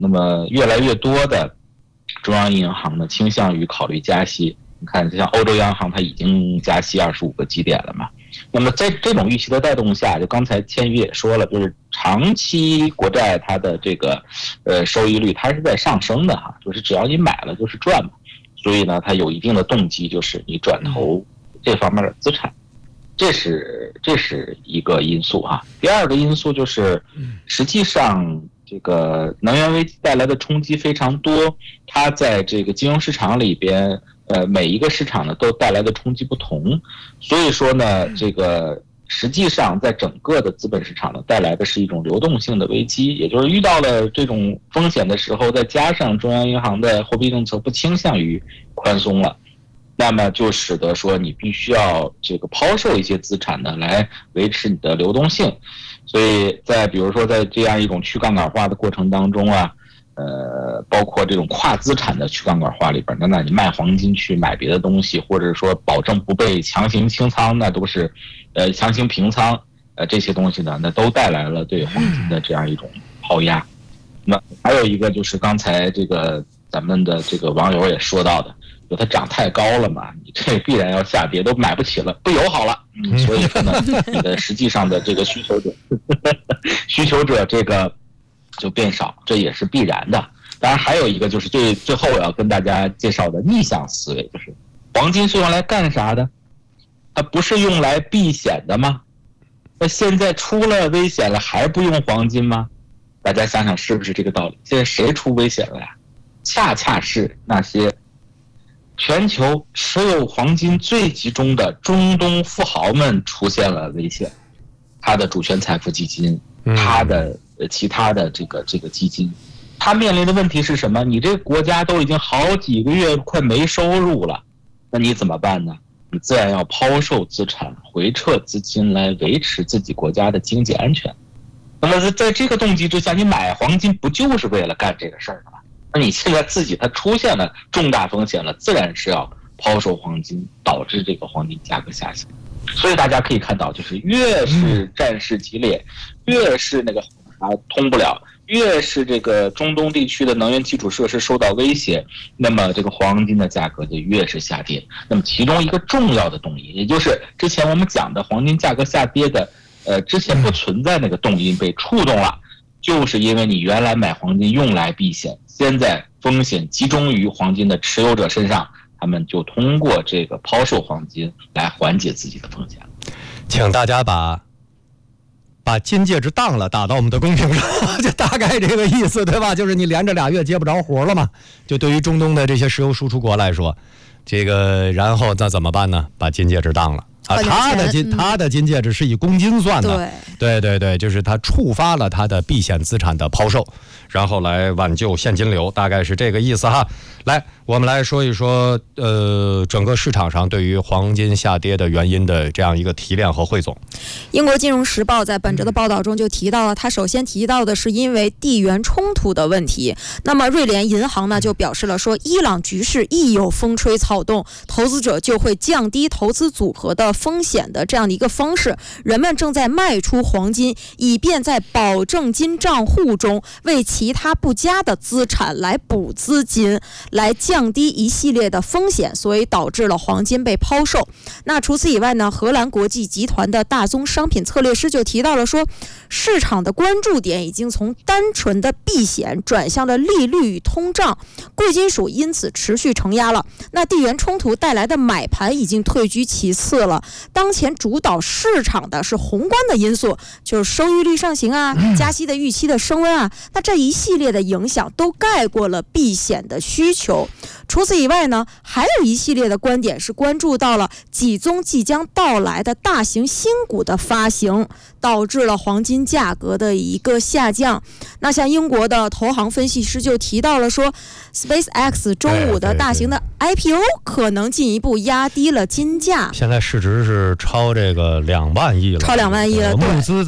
那么越来越多的中央银行呢倾向于考虑加息。你看，就像欧洲央行它已经加息25个基点了嘛。那么在这种预期的带动下，就刚才千羽也说了，就是长期国债它的这个收益率它是在上升的哈，就是只要你买了就是赚嘛。所以呢，它有一定的动机，就是你转投这方面的资产，这是一个因素哈。第二个因素就是，实际上这个能源危机带来的冲击非常多，它在这个金融市场里边。每一个市场呢都带来的冲击不同，所以说呢，这个实际上在整个的资本市场呢带来的是一种流动性的危机，也就是遇到了这种风险的时候，再加上中央银行的货币政策不倾向于宽松了，那么就使得说你必须要这个抛售一些资产呢来维持你的流动性，所以在比如说在这样一种去杠杆化的过程当中啊。包括这种跨资产的去杠杆化里边，那你卖黄金去买别的东西，或者说保证不被强行清仓，那都是强行平仓，这些东西呢，那都带来了对黄金的这样一种抛压。那还有一个就是刚才这个咱们的这个网友也说到的，就它涨太高了嘛，你这必然要下跌，都买不起了，不友好了。所以说呢，你的实际上的这个需求者这个。就变少，这也是必然的。当然还有一个就是最后我要跟大家介绍的逆向思维，就是黄金是用来干啥的？它不是用来避险的吗？那现在出了危险了还不用黄金吗？大家想想是不是这个道理？现在谁出危险了呀？恰恰是那些全球持有黄金最集中的中东富豪们出现了危险，他的主权财富基金，他的其他的这个基金，他面临的问题是什么？你这个国家都已经好几个月快没收入了，那你怎么办呢？你自然要抛售资产，回撤资金来维持自己国家的经济安全。那么在这个动机之下，你买黄金不就是为了干这个事儿的吗？那你现在自己它出现了重大风险了，自然是要抛售黄金，导致这个黄金价格下行。所以大家可以看到，就是越是战事激烈，越是那个通不了，越是这个中东地区的能源基础设施受到威胁，那么这个黄金的价格就越是下跌。那么其中一个重要的动因，也就是之前我们讲的黄金价格下跌的，之前不存在那个动因被触动了，就是因为你原来买黄金用来避险，现在风险集中于黄金的持有者身上，他们就通过这个抛售黄金来缓解自己的风险。 请大家把金戒指当了打到我们的公屏上，就大概这个意思，对吧？就是你连着2月接不着活了嘛。就对于中东的这些石油输出国来说，这个然后那怎么办呢？把金戒指当了。他的金戒指是以公斤算的，对，就是他触发了他的避险资产的抛售，然后来挽救现金流，大概是这个意思哈。来，我们来说一说整个市场上对于黄金下跌的原因的这样一个提炼和汇总。 英国金融时报在本周的报道中就提到了，他首先提到的是因为地缘冲突的问题。那么瑞联银行呢就表示了说，伊朗局势一有风吹草动，投资者就会降低投资组合的风险的这样的一个方式，人们正在卖出黄金，以便在保证金账户中为其他不佳的资产来补资金，来降低一系列的风险，所以导致了黄金被抛售。那除此以外呢，荷兰国际集团的大宗商品策略师就提到了说，市场的关注点已经从单纯的避险转向了利率与通胀，贵金属因此持续承压了。那地缘冲突带来的买盘已经退居其次了，当前主导市场的是宏观的因素，就是收益率上行啊，加息的预期的升温啊，那这一系列的影响都盖过了避险的需求。除此以外呢，还有一系列的观点是关注到了几宗即将到来的大型新股的发行，导致了黄金价格的一个下降。那像英国的投行分析师就提到了说， SpaceX 中午的大型的 IPO 可能进一步压低了金价， 现在市值是超这个2万亿了， 超2万亿了， 募资在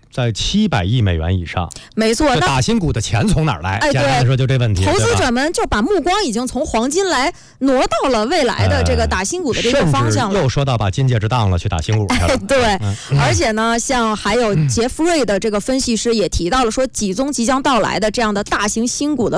在700亿美元以上。 没错， 这打新股的钱从哪儿来？简单来说就这问题。 投资者们就把目光已经从黄金来挪到了未来的这个打新股的这个方向了。 又说到把金戒指当了去打新股去了。 对，而且呢，像还有杰弗瑞的这个分析师也提到了说，几宗即将到来的这样的大型新股的